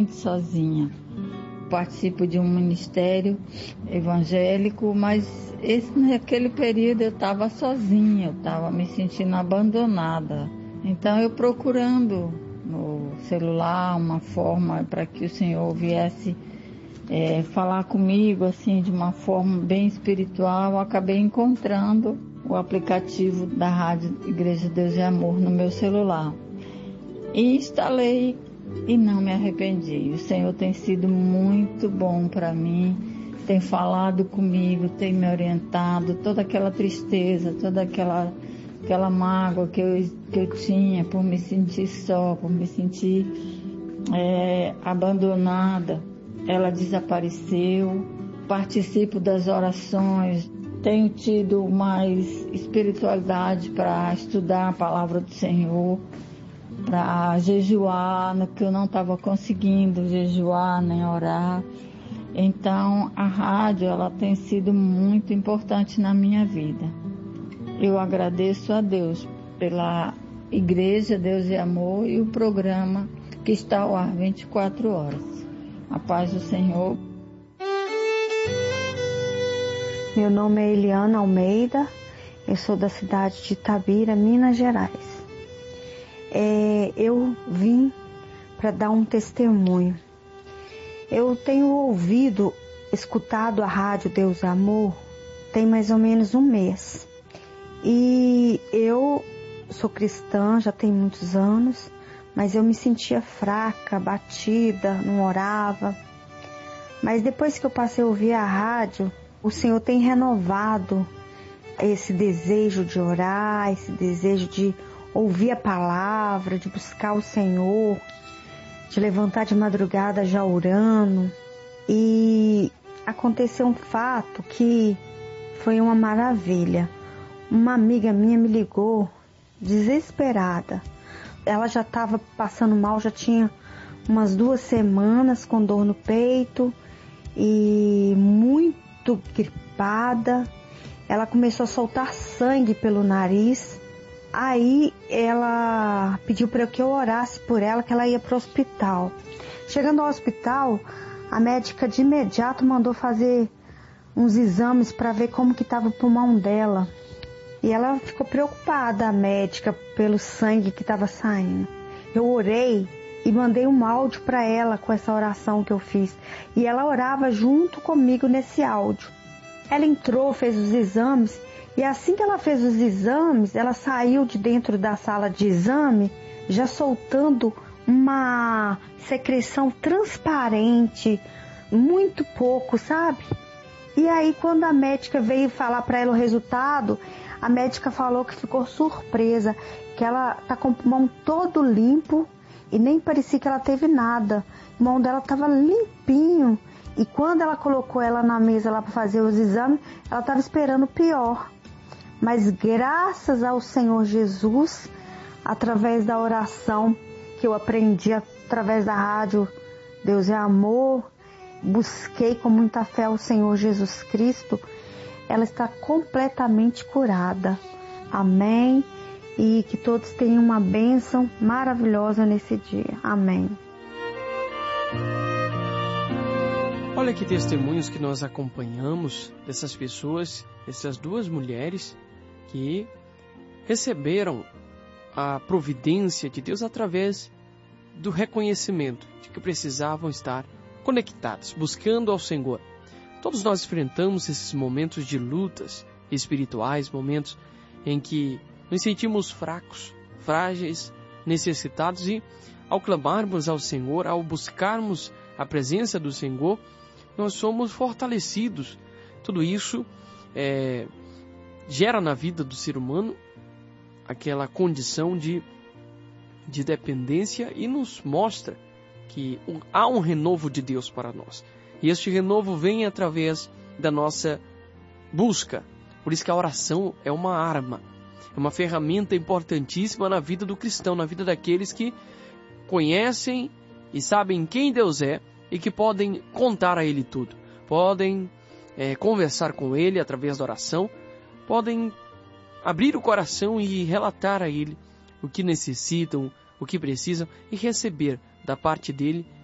muito sozinha. Participo de um ministério evangélico, mas naquele período eu estava sozinha, eu estava me sentindo abandonada. Então eu procurando no celular uma forma para que o Senhor viesse falar comigo assim de uma forma bem espiritual, eu acabei encontrando o aplicativo da Rádio Igreja Deus e Amor no meu celular. E instalei e não me arrependi. O Senhor tem sido muito bom para mim, tem falado comigo, tem me orientado, toda aquela tristeza, toda aquela mágoa que eu tinha por me sentir só, por me sentir abandonada, ela desapareceu. Participo das orações, tenho tido mais espiritualidade para estudar a palavra do Senhor, para jejuar, no que eu não estava conseguindo jejuar nem orar. Então a rádio ela tem sido muito importante na minha vida. Eu agradeço a Deus pela Igreja Deus e Amor e o programa que está ao ar 24 horas. A paz do Senhor. Meu nome é Eliana Almeida, eu sou da cidade de Itabira, Minas Gerais. Eu vim para dar um testemunho. Eu tenho escutado a rádio Deus e Amor tem mais ou menos um mês. E eu sou cristã, já tem muitos anos, mas eu me sentia fraca, abatida, não orava. Mas depois que eu passei a ouvir a rádio, o Senhor tem renovado esse desejo de orar, esse desejo de ouvir a palavra, de buscar o Senhor, de levantar de madrugada já orando. E aconteceu um fato que foi uma maravilha. Uma amiga minha me ligou desesperada. Ela já estava passando mal, já tinha umas 2 semanas com dor no peito e muito gripada. Ela começou a soltar sangue pelo nariz. Aí ela pediu para que eu orasse por ela, que ela ia para o hospital. Chegando ao hospital, a médica de imediato mandou fazer uns exames para ver como que estava o pulmão dela. E ela ficou preocupada, a médica, pelo sangue que estava saindo. Eu orei e mandei um áudio para ela com essa oração que eu fiz. E ela orava junto comigo nesse áudio. Ela entrou, fez os exames. E assim que ela fez os exames, ela saiu de dentro da sala de exame, já soltando uma secreção transparente, muito pouco, sabe? E aí quando a médica veio falar para ela o resultado, a médica falou que ficou surpresa, que ela tá com o pulmão todo limpo e nem parecia que ela teve nada. O pulmão dela estava limpinho. E quando ela colocou ela na mesa lá para fazer os exames, ela estava esperando o pior. Mas graças ao Senhor Jesus, através da oração que eu aprendi através da rádio Deus é Amor, busquei com muita fé o Senhor Jesus Cristo, ela está completamente curada. Amém? E que todos tenham uma bênção maravilhosa nesse dia. Amém. Olha que testemunhos que nós acompanhamos dessas pessoas, essas 2 mulheres que receberam a providência de Deus através do reconhecimento de que precisavam estar conectados, buscando ao Senhor. Todos nós enfrentamos esses momentos de lutas espirituais, momentos em que nos sentimos fracos, frágeis, necessitados e ao clamarmos ao Senhor, ao buscarmos a presença do Senhor, nós somos fortalecidos. Tudo isso gera na vida do ser humano aquela condição de dependência e nos mostra que há um renovo de Deus para nós. E este renovo vem através da nossa busca. Por isso que a oração é uma arma, é uma ferramenta importantíssima na vida do cristão, na vida daqueles que conhecem e sabem quem Deus é e que podem contar a Ele tudo. Podem conversar com Ele através da oração, podem abrir o coração e relatar a Ele o que necessitam, o que precisam e receber da parte dEle